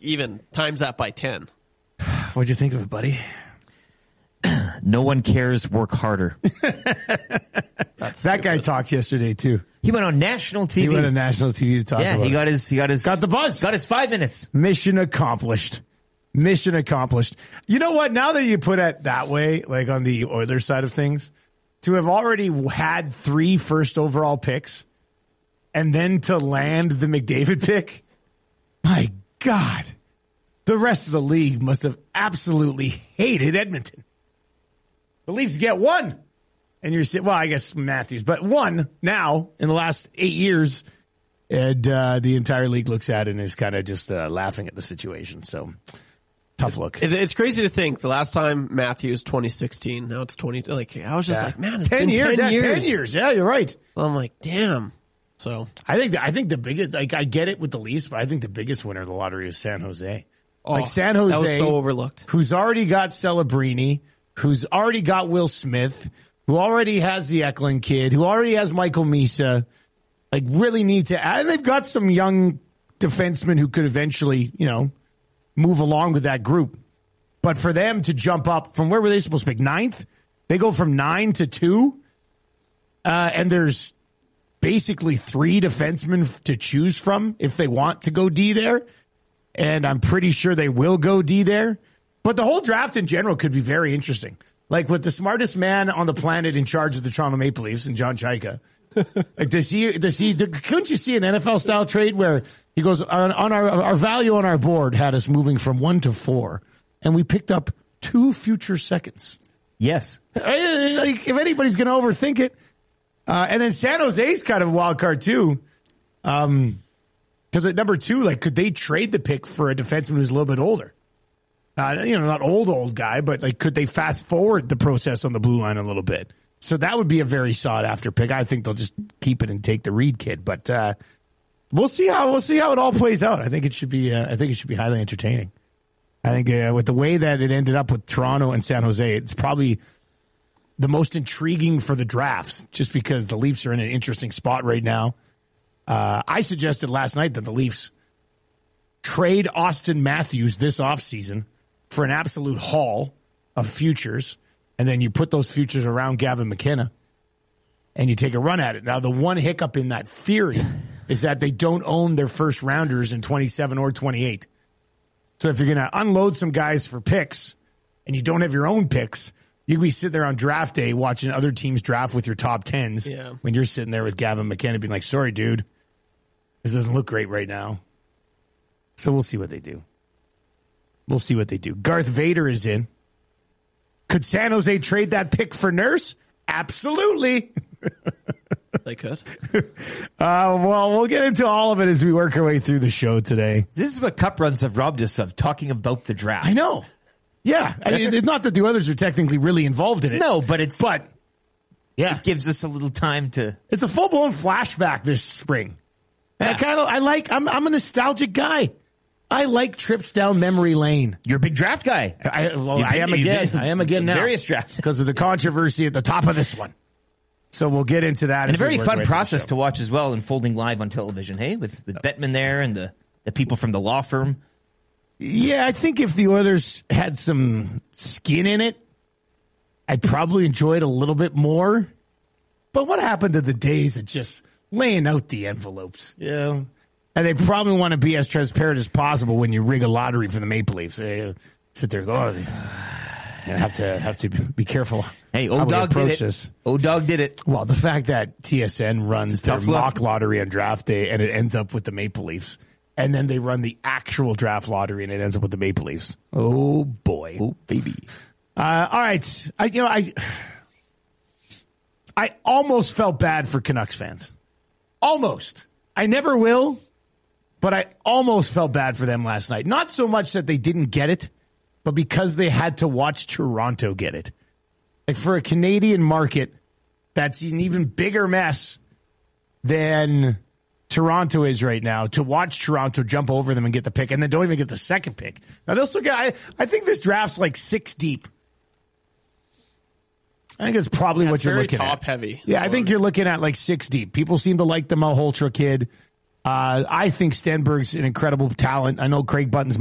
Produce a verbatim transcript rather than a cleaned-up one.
even times that by ten. What'd you think of it, buddy? No one cares, work harder. That's that guy talked yesterday, too. He went on national T V. He went on national T V to talk yeah, about he got it. his, he got his, Got the buzz. Got his five minutes. Mission accomplished. Mission accomplished. You know what? Now that you put it that way, like on the Oilers side of things, to have already had three first overall picks and then to land the McDavid pick, my God, the rest of the league must have absolutely hated Edmonton. The Leafs get one. And you're saying, well, I guess Matthews, but one now in the last eight years. And uh, the entire league looks at it and is kind of just uh, laughing at the situation. So, tough look. It's crazy to think the last time Matthews twenty sixteen, now it's twenty. Like I was just Yeah. like, man, it's ten been years, ten yeah, years. ten years. Yeah, you're right. Well, I'm like, damn. So I think the, I think the biggest, like I get it with the Leafs, but I think the biggest winner of the lottery is San Jose. oh, like San Jose, that was so overlooked. who's already got Celebrini, who's already got Will Smith, who already has the Eklund kid, who already has Michael Misa. Like, really need to add. And they've got some young defensemen who could eventually, you know, move along with that group. But for them to jump up from where were they supposed to pick? Ninth? They go from nine to two. Uh, and there's basically three defensemen to choose from if they want to go D there. And I'm pretty sure they will go D there. But the whole draft in general could be very interesting. Like with the smartest man on the planet in charge of the Toronto Maple Leafs and John Chaika. Like does he? Does he? Couldn't you see an N F L style trade where he goes on, on our our value on our board had us moving from one to four, and we picked up two future seconds. Yes, like if anybody's going to overthink it, uh, and then San Jose's kind of a wild card too, um, because at number two, like could they trade the pick for a defenseman who's a little bit older? Uh, you know, not old old guy, but like could they fast forward the process on the blue line a little bit? So that would be a very sought after pick. I think they'll just keep it and take the Reed kid, but uh, we'll see how we'll see how it all plays out. I think it should be uh, I think it should be highly entertaining. I think uh, with the way that it ended up with Toronto and San Jose, it's probably the most intriguing for the drafts, just because the Leafs are in an interesting spot right now. Uh, I suggested last night that the Leafs trade Austin Matthews this offseason for an absolute haul of futures. And then you put those futures around Gavin McKenna and you take a run at it. Now, the one hiccup in that theory is that they don't own their first rounders in twenty-seven or twenty-eight. So if you're going to unload some guys for picks and you don't have your own picks, you can be sitting there on draft day watching other teams draft with your top tens yeah. when you're sitting there with Gavin McKenna being like, sorry, dude, this doesn't look great right now. So we'll see what they do. We'll see what they do. Garth Vader is in. Could San Jose trade that pick for Nurse? Absolutely. They could. Uh, well, we'll get into all of it as we work our way through the show today. this is what cup runs have robbed us of, talking about the draft. I know. Yeah. I mean, it's not that the others are technically really involved in it. No, but it's But, yeah. it gives us a little time to. It's a full-blown flashback this spring. And I kind of, I like, I'm, I'm a nostalgic guy. I like trips down memory lane. You're a big draft guy. I, well, You've I been- am you've again. been I am again now. various drafts. Because of the controversy at the top of this one. So we'll get into that. And as a very we work fun our way through the process show. to watch as well, unfolding live on television. Hey, with with Bettman there and the the people from the law firm. Yeah, I think if the Oilers had some skin in it, I'd probably enjoy it a little bit more. But what happened to the days of just laying out the envelopes? You know? And they probably want to be as transparent as possible when you rig a lottery for the Maple Leafs. They sit there and go, oh, I have to have to be careful. Hey, how old we dog did approach it. this. Old dog did it. Well, the fact that T S N runs their tough luck. mock lottery on draft day and it ends up with the Maple Leafs, and then they run the actual draft lottery and it ends up with the Maple Leafs. Oh boy, Oh baby. uh, all right, I you know I I almost felt bad for Canucks fans, almost. I never will, but I almost felt bad for them last night. Not so much that they didn't get it, but because they had to watch Toronto get it. Like for a Canadian market, that's an even bigger mess than Toronto is right now, to watch Toronto jump over them and get the pick and then don't even get the second pick. Now they'll still get, I, I think this draft's like six deep. I think it's probably That's what you're very looking top at. heavy. Yeah, I think you're looking at like six deep. People seem to like the Malhotra kid. Uh, I think Stenberg's an incredible talent. I know Craig Button's